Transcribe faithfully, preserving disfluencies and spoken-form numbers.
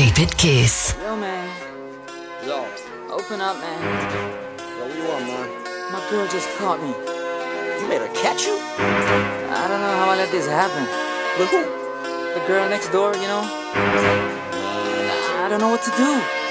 Keep it Kiss. Yo, man. Yo. Open up, man. Yo, what you want, man? My girl just caught me. You made her catch you? I don't know how I let this happen. With who? The girl next door, you know? I don't know what to do.